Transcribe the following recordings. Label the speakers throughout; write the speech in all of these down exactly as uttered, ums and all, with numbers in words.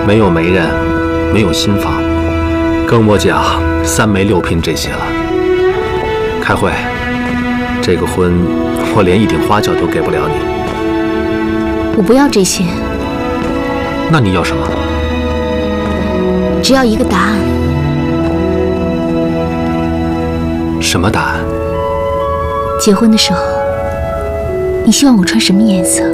Speaker 1: 没有媒人，没有新房，更莫讲三媒六聘这些了。开会，这个婚我连一顶花轿都给不了你。
Speaker 2: 我不要这些。
Speaker 1: 那你要什么？
Speaker 2: 只要一个答案。
Speaker 1: 什么答案？
Speaker 2: 结婚的时候，你希望我穿什么颜色？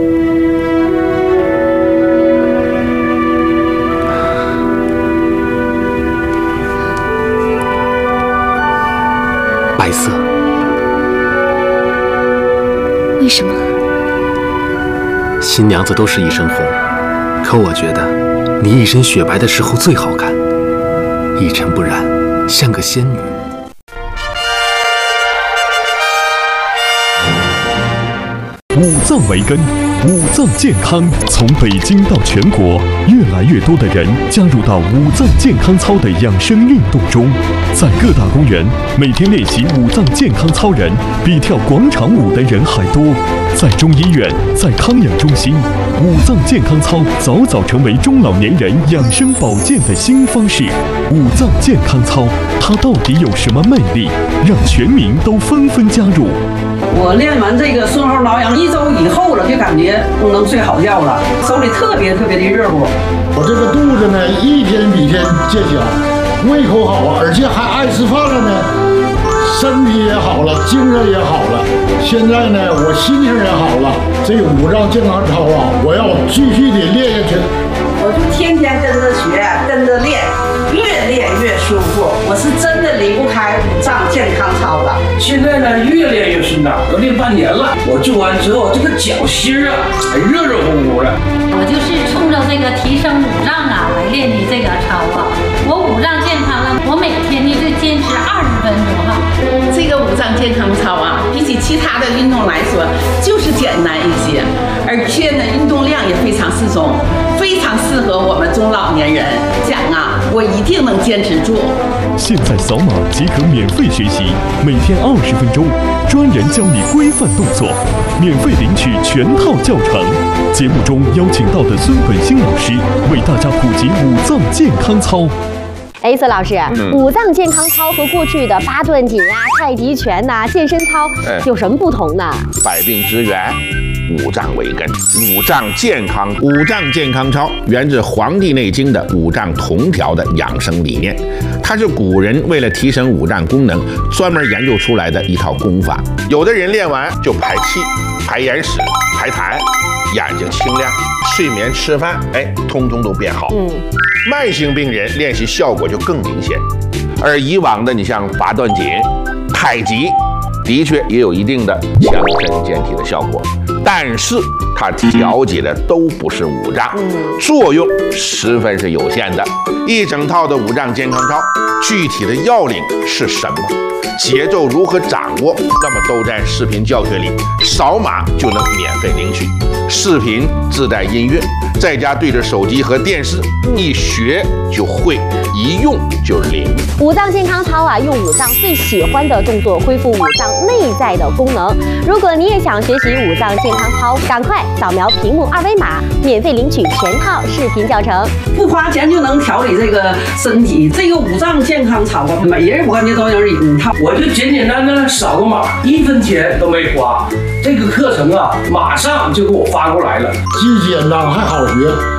Speaker 1: 白色。
Speaker 2: 为什么？
Speaker 1: 新娘子都是一身红，可我觉得你一身雪白的时候最好看，一尘不染，像个仙女。
Speaker 3: 五脏为根，五脏健康。从北京到全国，越来越多的人加入到五脏健康操的养生运动中。在各大公园，每天练习五脏健康操人比跳广场舞的人还多。在中医院，在康养中心，五脏健康操早早成为中老年人养生保健的新方式。五脏健康操，它到底有什么魅力，让全民都纷纷加入？
Speaker 4: 我练完这个顺后挠痒一周以后了，就感觉能睡好觉了，手里特别特别的热乎。
Speaker 5: 我这个肚子呢，一天比一天见小，胃口好啊，而且还爱吃饭了呢，身体也好了，精神也好了。现在呢，我心情也好了。这个五脏健康操啊，我要继续的练下去。
Speaker 4: 我就天天跟着学，跟着练，越练越舒服。我是真的离不开五脏健康操的。
Speaker 6: 现在呢，越练越顺畅，都练半年了。我做完之后，这个脚心啊，还热热乎乎的。
Speaker 7: 我就是冲着这个提升五脏啊来练的这个操啊。我五脏健康了，我每天呢就坚持二十分钟哈。
Speaker 8: 这个五脏健康操啊，比起其他的运动来说，就是简单一些，而且呢，运动量也非常适中。非常适合我们中老年人，讲啊，我一定能坚持住。
Speaker 3: 现在扫码即可免费学习，每天二十分钟，专人教你规范动作，免费领取全套教程。节目中邀请到的孙本兴老师为大家普及五脏健康操。
Speaker 9: 哎，孙老师，嗯、五脏健康操和过去的八段锦啊、太极拳呐、啊、健身操、哎、有什么不同呢？
Speaker 10: 百病之源，五脏为根，五脏健康。五脏健康操源自《黄帝内经》的五脏同调的养生理念，它是古人为了提升五脏功能专门研究出来的一套功法。有的人练完就排气、排眼屎、排痰，眼睛清亮，睡眠、吃饭，哎，通通都变好。嗯。慢性病人练习效果就更明显，而以往的你像八段锦、太极，的确也有一定的强身健体的效果，但是它调节的都不是五脏，作用十分是有限的。一整套的五脏健康操，具体的要领是什么？节奏如何掌握？那么都在视频教学里，扫码就能免费领取。视频自带音乐，在家对着手机和电视，一学就会，一用就灵。
Speaker 9: 五脏健康操啊，用五脏最喜欢的动作恢复五脏内在的功能。如果你也想学习五脏健康操，赶快扫描屏幕二维码，免费领取全套视频教程，
Speaker 4: 不花钱就能调理这个身体。这个五脏健康操啊，每人我感觉都有一套。
Speaker 6: 我就简简单单扫个码，一分钱都没花。这个课程啊，马上就给我发过来了，
Speaker 5: 既简单还好学。